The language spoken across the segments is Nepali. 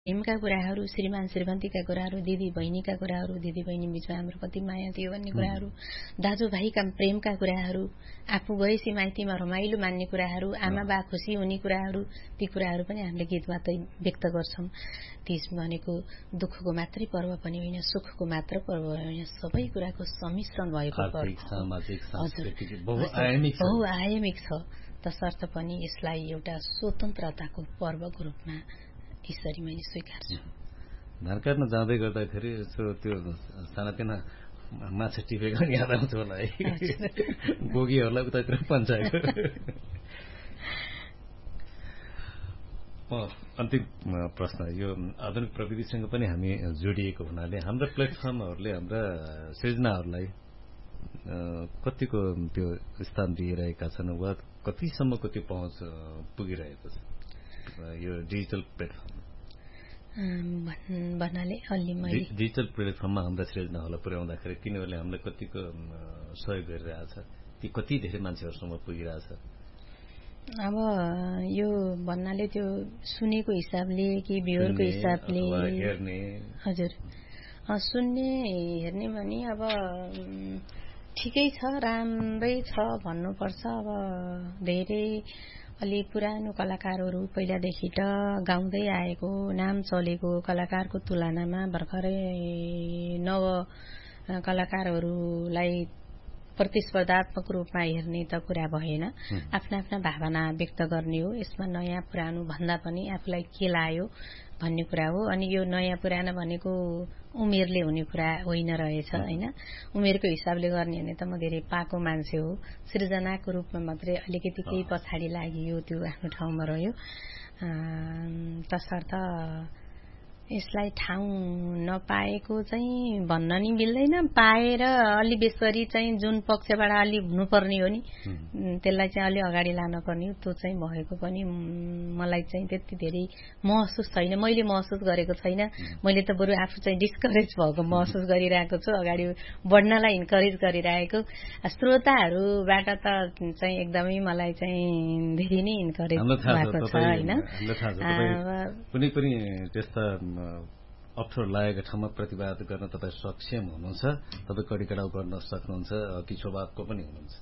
प्रेमका कुराहरू, श्रीमान श्रीमतीका कुराहरू, दिदी बहिनीका कुराहरू, दिदी बहिनी बीचमा हाम्रो कति माया थियो भन्ने कुराहरू, दाजुभाइका प्रेमका कुराहरू, आफू गएपछि माइतीमा रमाइलो मान्ने कुराहरू, आमा बा खुसी हुने कुराहरू, ती कुराहरू पनि हामीले गीतमा त व्यक्त गर्छौं। तीज भनेको दुःखको मात्रै पर्व पनि होइन, सुखको मात्र पर्व होइन, सबै कुराको सम्मिश्रण भएको पर्व, सामाजिक, सांस्कृतिक, बहुआयामिक छ। तसर्थ पनि यसलाई एउटा स्वतन्त्रताको पर्वको रूपमा यसरी मैले स्वीकार्छु। धान काट्न जाँदै गर्दाखेरि त्यो सानातिना माछा टिपेको याद आउँछ होला है, गोगीहरूलाई उतातिर पञ्चाएको। अन्तिम प्रश्न, यो आधुनिक प्रविधिसँग पनि हामी जोडिएको हुनाले हाम्रा प्लेटफर्महरूले हाम्रा सृजनाहरूलाई कतिको त्यो स्थान दिइरहेका छन् वा कतिसम्मको त्यो पहुँच पुगिरहेको छ यो डिजिटल प्लेटफर्म भन्नाले? अलि मैले डिजिटल प्लेटफर्ममा हाम्रा सृजनाहरूलाई पुर्याउँदाखेरि तिनीहरूले हामीलाई कतिको सहयोग गरिरहेछ, ती कति धेरै मान्छेहरूसम्म पुगिरहेछ? अब यो भन्नाले त्यो सुनेको हिसाबले कि भ्युअरको हिसाबले हेर्ने? हजुर, सुन्ने हेर्ने भने अब ठिकै छ, राम्रै छ भन्नुपर्छ। अब धेरै अलि पुरानो कलाकारहरू पहिलादेखि त गाउँदै आएको, नाम चलेको कलाकारको तुलनामा भर्खरै नव कलाकारहरूलाई प्रतिस्पर्धात्मक रूपमा हेर्ने त कुरा भएन। आफ्ना आफ्ना भावना व्यक्त गर्ने हो। यसमा नयाँ पुरानो भन्दा पनि आफूलाई के लाग्यो भन्ने कुरा हो। अनि यो नयाँ पुरानो भनेको उमेरले हुने कुरा होइन रहेछ हैन। उमेरको हिसाबले गर्ने भने त म धेरै पाको मान्छे हो, सृजनाको रूपमा मात्रै अलिकति केही पछाडि लागियो, त्यो आफ्नो ठाउँमा रह्यो। तसर्थ यसलाई ठाउँ नपाएको चाहिँ भन्न नि मिल्दैन। पाएर अलि बेसरी चाहिँ जुन पक्षबाट अलि हुनुपर्ने हो नि त्यसलाई चाहिँ अलि अगाडि लान पर्ने हो, त्यो चाहिँ भएको पनि मलाई चाहिँ त्यति धेरै महसुस छैन। मैले महसुस गरेको छैन। मैले त बरु आफू चाहिँ डिस्करेज भएको महसुस गरिरहेको छु, अगाडि बढ्नलाई इन्करेज गरिरहेको। श्रोताहरूबाट त चाहिँ एकदमै मलाई चाहिँ धेरै नै इन्करेज भएको छ हैन। कुनै पनि त्यस्ता अप्ठ्यारो लागेको ठाउँमा प्रतिवाद गर्न तपाईँ सक्षम हुनुहुन्छ, तपाईँ कडिकडाउ गर्न सक्नुहुन्छ कि स्वभावको पनि हुनुहुन्छ?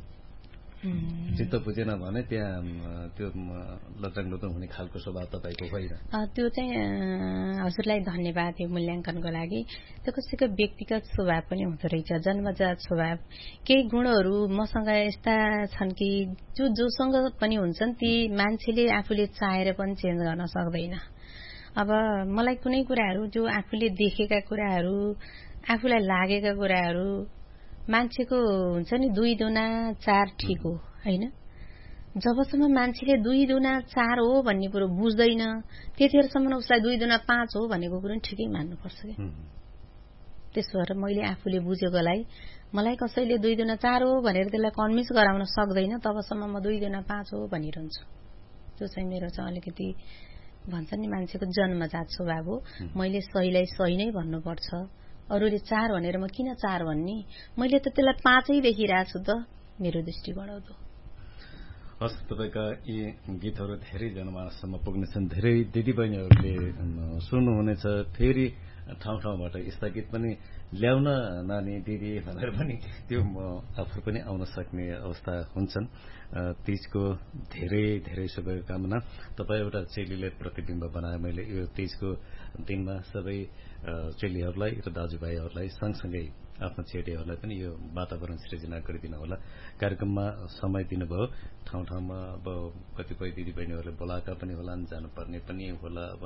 चित्त बुझेन भने त्यहाँ त्यो लचाङलुतुङ हुने खालको स्वभाव तपाईँको होइन? त्यो चाहिँ हजुरलाई धन्यवाद यो मूल्याङ्कनको लागि। त्यो कसैको व्यक्तिगत स्वभाव पनि हुँदो रहेछ, जन्मजात स्वभाव। केही गुणहरू मसँग यस्ता छन् कि जोसँग पनि हुन्छन्, ती मान्छेले आफूले चाहेर पनि चेन्ज गर्न सक्दैन। अब मलाई कुनै कुराहरू जो आफूले देखेका कुराहरू, आफूलाई लागेका कुराहरू, मान्छेको हुन्छ नि 2 दुना 4 ठिक हो हैन। जबसम्म मान्छेले 2 दुना 4 हो भन्ने कुरो बुझ्दैन, त्यतिखेरसम्म उसलाई 2 दुना 5 हो भनेको कुरो ठिकै मान्नुपर्छ के। त्यसो भएर मैले आफूले बुझेकोलाई मलाई कसैले 2 दुना 4 हो भनेर त्यसलाई कन्भिन्स गराउन सक्दैन, तबसम्म म 2 दुना 5 हो भनिरहन्छु। त्यो चाहिँ मेरो चाहिँ अलिकति भन्छ नि मान्छेको जन्मजात स्वभाव हो। मैले सहीलाई सही नै भन्नुपर्छ, अरूले 4 भनेर म किन 4 भन्ने, मैले त त्यसलाई 5 देखिरहेको छु त, मेरो दृष्टिकोण हो। हस्, तपाईँका यी गीतहरू धेरै जनमानससम्म पुग्नेछन्, धेरै दिदीबहिनीहरूले सुन्नुहुनेछ। फेरि ठाउँ ठाउँबाट यस्ता गीत पनि ल्याउन नानी दिदी भनेर पनि त्यो आफू पनि आउन सक्ने अवस्था हुन्छन्। तीजको धेरै धेरै शुभकामना। तपाईँ एउटा चेलीले प्रतिबिम्ब बनाए मैले यो तीजको दिनमा सबै चेलीहरूलाई र दाजुभाइहरूलाई सँगसँगै आफ्ना छेटीहरूलाई पनि यो वातावरण सृजना गरिदिनु होला। कार्यक्रममा समय दिनुभयो। ठाउँ ठाउँमा अब कतिपय दिदीबहिनीहरूले बोलाएका पनि होलान्, जानुपर्ने पनि होला। अब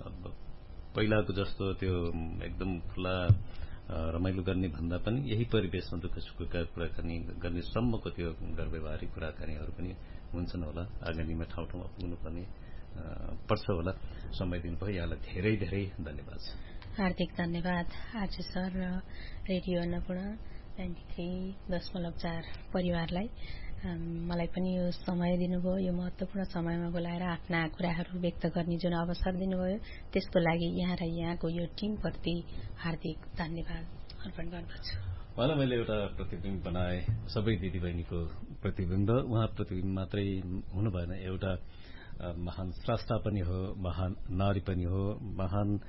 पहिलाको जस्तो त्यो एकदम खुला रमाइलो गर्ने भन्दा पनि यही परिवेशमा दुःख सुखका कुराकानी गर्ने सम्मको त्यो व्यवहारिक कुराकानीहरू पनि हुन्छन् होला। आगामीमा ठाउँ ठाउँमा पुग्नुपर्ने पर्छ होला। समय दिनुभयो, यहाँलाई धेरै धेरै धन्यवाद। हार्दिक धन्यवाद आज सर र रेडियो अन्नपूर्ण 93.4 परिवारलाई। मलाई पनि यो समय दिनुभयो, यो महत्वपूर्ण समयमा बोलाएर आफ्ना कुराहरू व्यक्त गर्ने जुन अवसर दिनुभयो, त्यसको लागि यहाँ र यहाँको यो टिमप्रति हार्दिक धन्यवाद अर्पण गर्दछु। उहाँलाई मैले एउटा प्रतिबिम्ब बनाए, सबै दिदीबहिनीको प्रतिबिम्ब। उहाँ प्रतिबिम्ब मात्रै हुनु भएन, एउटा महान स्रष्टा पनि हो, महान नारी पनि हो, महान